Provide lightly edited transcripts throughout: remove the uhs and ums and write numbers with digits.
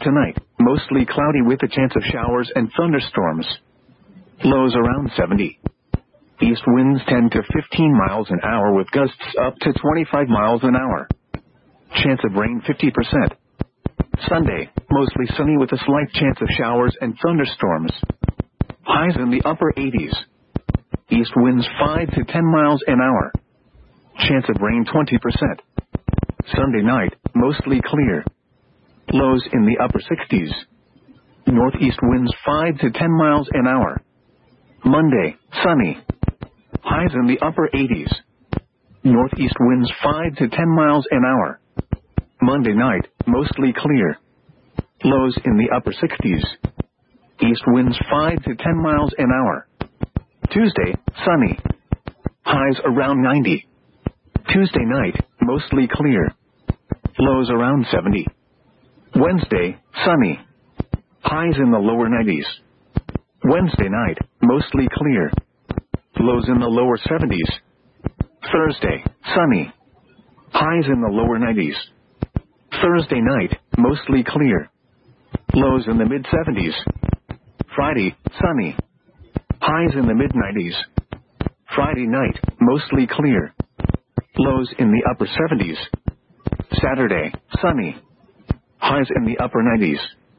tonight, mostly cloudy with a chance of showers and thunderstorms. Lows around 70. East winds 10 to 15 miles an hour with gusts up to 25 miles an hour. Chance of rain 50%. Sunday, mostly sunny with a slight chance of showers and thunderstorms. Highs in the upper 80s. East winds 5 to 10 miles an hour. Chance of rain 20%. Sunday night, mostly clear. Lows in the upper 60s. Northeast winds 5 to 10 miles an hour. Monday, sunny. Highs in the upper 80s. Northeast winds 5 to 10 miles an hour. Monday night, mostly clear. Lows in the upper 60s. East winds 5 to 10 miles an hour. Tuesday, sunny. Highs around 90. Tuesday night, mostly clear. Lows around 70. Wednesday, sunny. Highs in the lower 90s. Wednesday night, mostly clear. Lows in the lower 70s. Thursday, sunny. Highs in the lower 90s. Thursday night, mostly clear. Lows in the mid-70s. Friday, sunny. Highs in the mid-90s. Friday night, mostly clear. Lows in the upper 70s. Saturday, sunny. Highs in the upper 90s.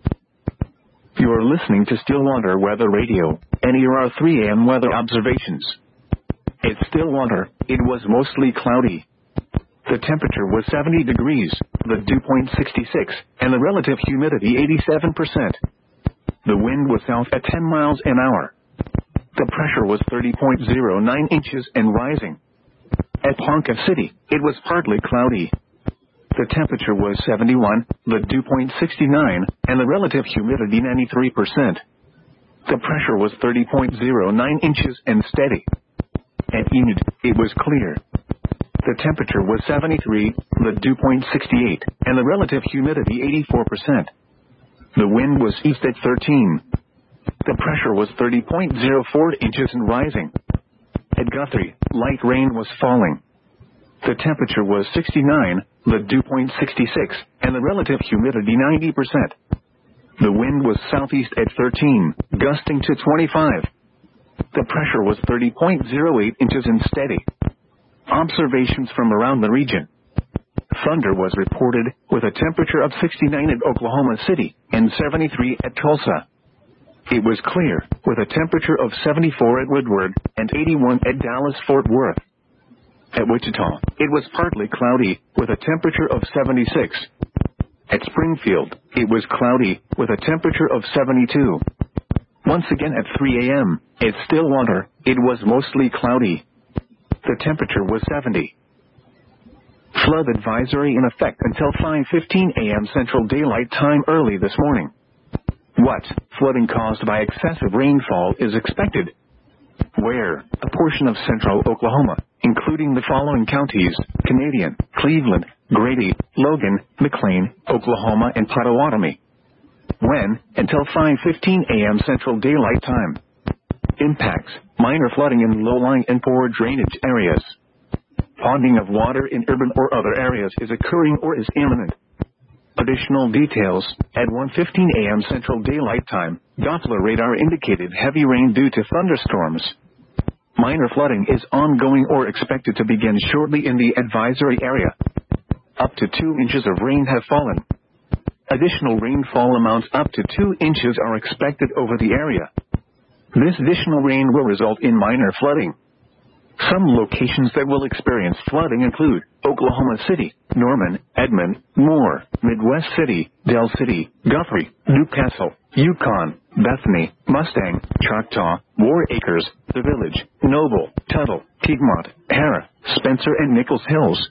You're listening to Stillwater Weather Radio, and here are 3 a.m. weather observations. At Stillwater, it was mostly cloudy. The temperature was 70 degrees, the dew point 66, and the relative humidity 87%. The wind was south at 10 miles an hour. The pressure was 30.09 inches and rising. At Ponca City, it was partly cloudy. The temperature was 71, the dew point 69, and the relative humidity 93%. The pressure was 30.09 inches and steady. At Enid, it was clear. The temperature was 73, the dew point 68, and the relative humidity 84%. The wind was east at 13. The pressure was 30.04 inches and rising. At Guthrie, light rain was falling. The temperature was 69, the dew point 66, and the relative humidity 90%. The wind was southeast at 13, gusting to 25. The pressure was 30.08 inches and steady. Observations from around the region. Thunder was reported with a temperature of 69 at Oklahoma City and 73 at Tulsa. It was clear with a temperature of 74 at Woodward and 81 at Dallas-Fort Worth. At Wichita, it was partly cloudy with a temperature of 76. At Springfield, it was cloudy with a temperature of 72. Once again at 3 a.m., at Stillwater, it was mostly cloudy. The temperature was 70. Flood advisory in effect until 5:15 a.m. Central Daylight Time early this morning. What flooding caused by excessive rainfall is expected? Where? A portion of central Oklahoma, including the following counties: Canadian, Cleveland, Grady, Logan, McLean, Oklahoma, and Pottawatomie. When? Until 5:15 a.m. Central Daylight Time. Impacts: minor flooding in low-lying and poor drainage areas. Ponding of water in urban or other areas is occurring or is imminent. Additional details: at 1:15 a.m. Central Daylight Time, Doppler radar indicated heavy rain due to thunderstorms. Minor flooding is ongoing or expected to begin shortly in the advisory area. Up to 2 inches of rain have fallen. Additional rainfall amounts up to 2 inches are expected over the area. This additional rain will result in minor flooding. Some locations that will experience flooding include Oklahoma City, Norman, Edmond, Moore, Midwest City, Del City, Guthrie, Newcastle, Yukon, Bethany, Mustang, Choctaw, War Acres, The Village, Noble, Tuttle, Piedmont, Hara, Spencer and Nichols Hills.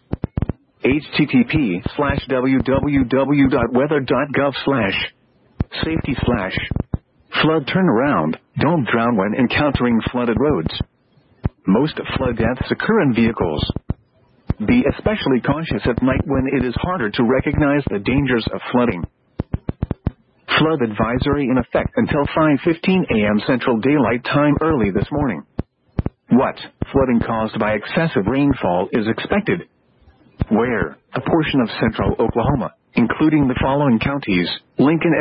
http:/www.weather.gov/safety/flood turnaround. Don't drown when encountering flooded roads. Most flood deaths occur in vehicles. Be especially cautious at night when it is harder to recognize the dangers of flooding. Flood advisory in effect until 5:15 a.m. Central Daylight Time early this morning. What flooding caused by excessive rainfall is expected? Where? A portion of central Oklahoma, including the following counties: Lincoln